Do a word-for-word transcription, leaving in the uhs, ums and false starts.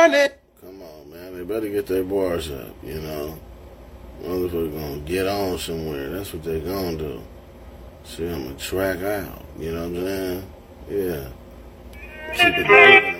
running. Come on, man. They better get their bars up, you know. Motherfuckers gonna get on somewhere. That's what they gonna do. See, I'm gonna track out. You know what I'm saying? Yeah. Keep it moving.